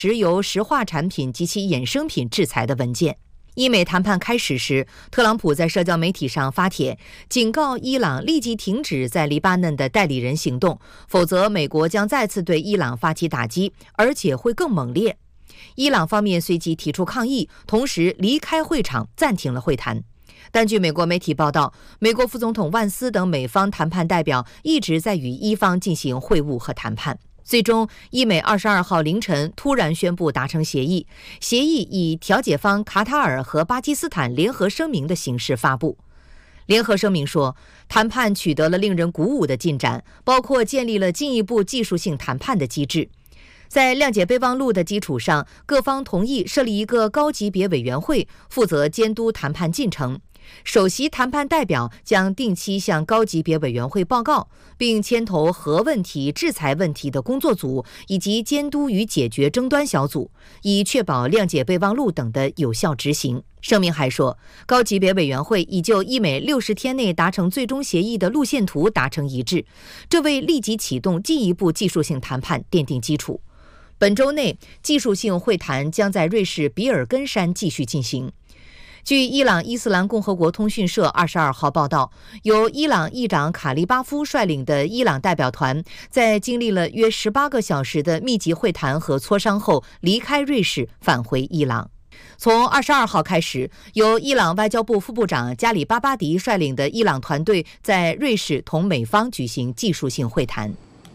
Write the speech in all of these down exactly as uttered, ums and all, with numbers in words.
石油石化产品及其衍生品制裁的文件。伊美谈判开始时，特朗普在社交媒体上发帖，警告伊朗立即停止在黎巴嫩的代理人行动，否则美国将再次对伊朗发起打击，而且会更猛烈。伊朗方面随即提出抗议，同时离开会场，暂停了会谈。但据美国媒体报道，美国副总统万斯等美方谈判代表一直在与伊方进行会晤和谈判。最终，伊美二十二号凌晨突然宣布达成协议，协议以调解方卡塔尔和巴基斯坦联合声明的形式发布。联合声明说，谈判取得了令人鼓舞的进展，包括建立了进一步技术性谈判的机制。在谅解备忘录的基础上，各方同意设立一个高级别委员会，负责监督谈判进程。首席谈判代表将定期向高级别委员会报告，并牵头核问题、制裁问题的工作组以及监督与解决争端小组，以确保谅解备忘录等的有效执行。声明还说，高级别委员会已就伊美六十天内达成最终协议的路线图达成一致，这为立即启动进一步技术性谈判奠定基础。本周内，技术性会谈将在瑞士比尔根山继续进行。据伊朗伊斯兰共和国通讯社二十二号报道，由伊朗议长卡利巴夫率领的伊朗代表团在经历了约十八个小时的密集会谈和磋商后，离开瑞士返回伊朗。从二十二号开始，由伊朗外交部副部长加里巴巴迪率领的伊朗团队在瑞士同美方举行技术性会谈。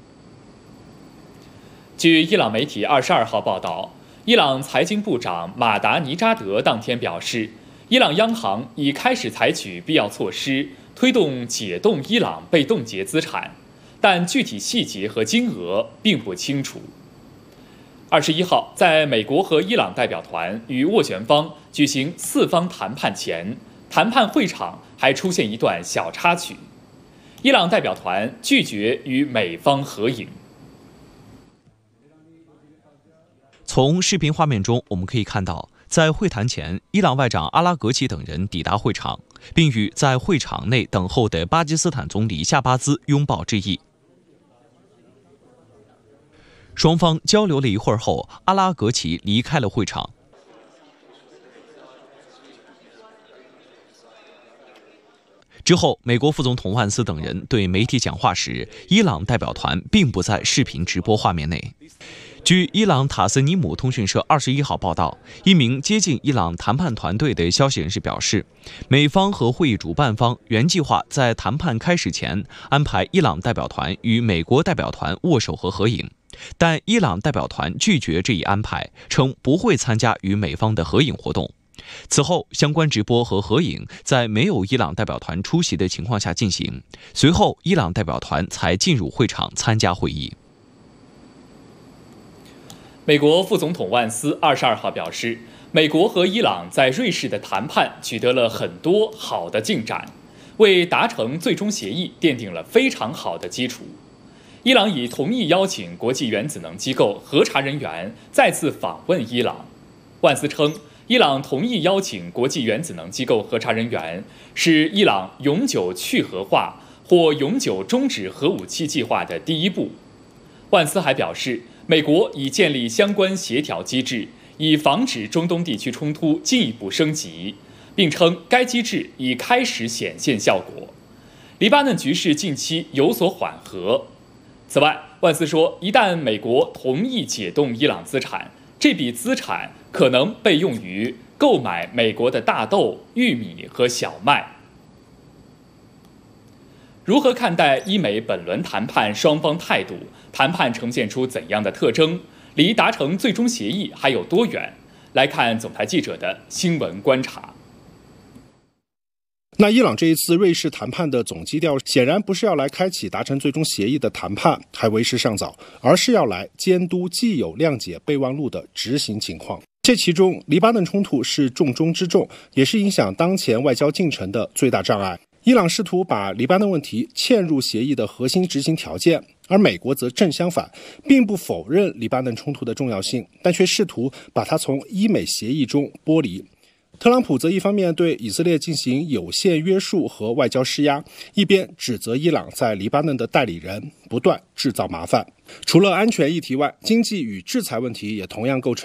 据伊朗媒体二十二号报道，伊朗财经部长马达尼扎德当天表示，伊朗央行已开始采取必要措施，推动解冻伊朗被冻结资产，但具体细节和金额并不清楚。二十一号，在美国和伊朗代表团与斡旋方举行四方谈判前，谈判会场还出现一段小插曲，伊朗代表团拒绝与美方合影。 从视频画面中我们可以看到，在会谈前，伊朗外长阿拉格齐等人抵达会场，并与在会场内等候的巴基斯坦总理夏巴兹拥抱致意。双方交流了一会儿后，阿拉格齐离开了会场。之后，美国副总统万斯等人对媒体讲话时，伊朗代表团并不在视频直播画面内。据伊朗塔斯尼姆通讯社二十一号报道，一名接近伊朗谈判团队的消息人士表示，美方和会议主办方原计划在谈判开始前安排伊朗代表团与美国代表团握手和合影，但伊朗代表团拒绝这一安排，称不会参加与美方的合影活动。此后，相关直播和合影在没有伊朗代表团出席的情况下进行，随后伊朗代表团才进入会场参加会议。 美国副总统万斯二十二号表示，美国和伊朗在瑞士的谈判取得了很多好的进展，为达成最终协议奠定了非常好的基础。伊朗已同意邀请国际原子能机构核查人员再次访问伊朗。万斯称，伊朗同意邀请国际原子能机构核查人员，是伊朗永久去核化或永久终止核武器计划的第一步。万斯还表示，美国已建立相关协调机制，以防止中东地区冲突进一步升级，并称该机制已开始显现效果。黎巴嫩局势近期有所缓和。此外，万斯说，一旦美国同意解冻伊朗资产，这笔资产可能被用于购买美国的大豆、玉米和小麦。如何看待伊美本轮谈判双方态度？谈判呈现出怎样的特征？离达成最终协议还有多远？来看总台记者的新闻观察。 那伊朗这一次瑞士谈判的总基调显然不是要来开启达成最终协议的谈判，还为时尚早，而是要来监督既有谅解备忘录的执行情况。这其中，黎巴嫩冲突是重中之重，也是影响当前外交进程的最大障碍。伊朗试图把黎巴嫩问题嵌入协议的核心执行条件，而美国则正相反，并不否认黎巴嫩冲突的重要性，但却试图把它从伊美协议中剥离。 特朗普则一方面对以色列进行有限约束和外交施压，一边指责伊朗在黎巴嫩的代理人不断制造麻烦。除了安全议题外，经济与制裁问题也同样构成